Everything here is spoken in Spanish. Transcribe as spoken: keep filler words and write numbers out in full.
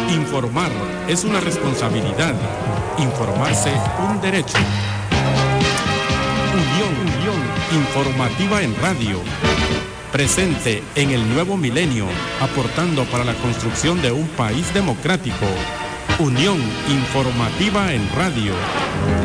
Informar es una responsabilidad. Informarse un derecho. Unión, Unión Informativa en Radio. Presente en el nuevo milenio, aportando para la construcción de un país democrático. Unión Informativa en Radio.